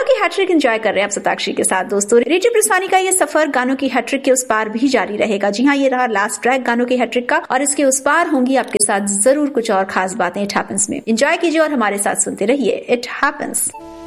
गानों की hat trick enjoy कर रहे हैं आप सताक्षी के साथ। दोस्तों, रेडियो प्रस्थानी का ये सफर गानों की हैट्रिक के उस पार भी जारी रहेगा। जी हाँ, ये रहा लास्ट ट्रैक गानों की हैट्रिक का, और इसके उस पार होंगी आपके साथ जरूर कुछ और खास बातें इट हैपेंस में। एंजॉय कीजिए और हमारे साथ सुनते रहिए इट हैपेंस।